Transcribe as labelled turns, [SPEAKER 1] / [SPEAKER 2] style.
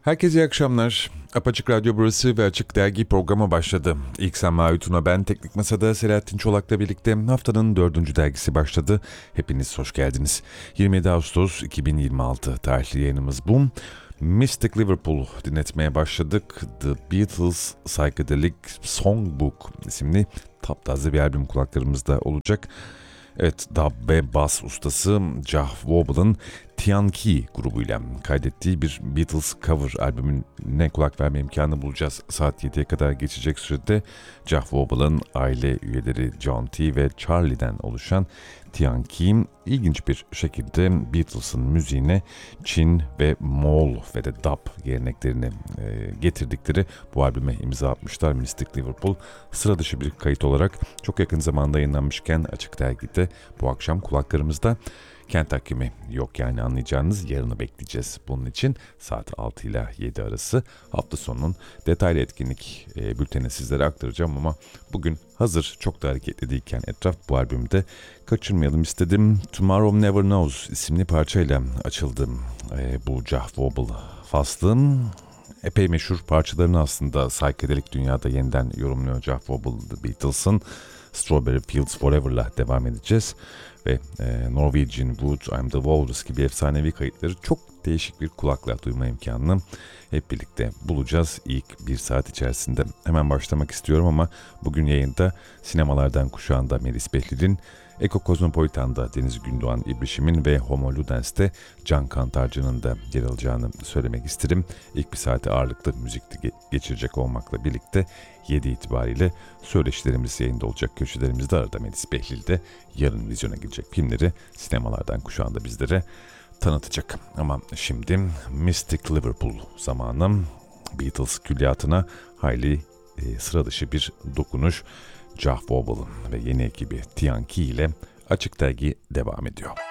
[SPEAKER 1] Herkese iyi akşamlar. Apaçık Radyo burası ve Açık Dergi programı başladı. İlk Sema Tuna ben, Teknik Masa'da Selahattin Çolak'la birlikte haftanın 4. dergisi başladı. Hepiniz hoş geldiniz. 27 Ağustos 2026 tarihli yayınımız bu. Mystic Liverpool dinletmeye başladık. The Beatles Psychedelic Songbook isimli taptaze bir albüm kulaklarımızda olacak. Evet, dub ve bas ustası Jeff Wobble'ın Tianki grubuyla kaydettiği bir Beatles cover albümüne kulak verme imkanı bulacağız. Saat 7'ye kadar geçecek sürede Jeff Wobble'ın aile üyeleri John T ve Charlie'den oluşan Tianki ilginç bir şekilde Beatles'ın müziğine Çin ve Moğol ve de dub geleneklerini getirdikleri bu albüme imza atmışlar. Mystic Liverpool sıra dışı bir kayıt olarak çok yakın zamanda yayınlanmışken Açık Dergi'de bu akşam kulaklarımızda. Kent takvimi yok, yani anlayacağınız, yarını bekleyeceğiz. Bunun için saat 6 ile 7 arası hafta sonunun detaylı etkinlik bültenini sizlere aktaracağım ama bugün hazır çok da hareketli değilken etraf, bu albümde kaçırmayalım istedim. Tomorrow Never Knows isimli parçayla açıldım bu Jeff Wobble faslım. Epey meşhur parçalarını aslında psychedelic dünyada yeniden yorumluyor Jeff Wobble, The Beatles'ın Strawberry Fields Forever'la devam edeceğiz. Ve Norwegian Wood, I'm the Walrus gibi efsanevi kayıtları çok değişik bir kulakla duyma imkanını hep birlikte bulacağız ilk bir saat içerisinde. Hemen başlamak istiyorum ama bugün yayında Sinemalardan Kuşağı'nda Melis Behlül'ün, Eko Kozmopolitan'da Deniz Gündoğan İbrişim'in ve Homo Ludens'te Can Kantarcı'nın da yer alacağını söylemek isterim. İlk bir saati ağırlıklı müzikte geçirecek olmakla birlikte 7 itibariyle söyleşilerimiz yayında olacak. Köşelerimizde arada Melis Behlül de yarın vizyona girecek filmleri Sinemalardan Kuşağı'nda bizlere tanıtacak. Ama şimdi Mystic Liverpool zamanı, Beatles külliyatına hayli sıra dışı bir dokunuş. Jeff Wobble'ın ve yeni ekibi Tianki ile Açık Dergi devam ediyor.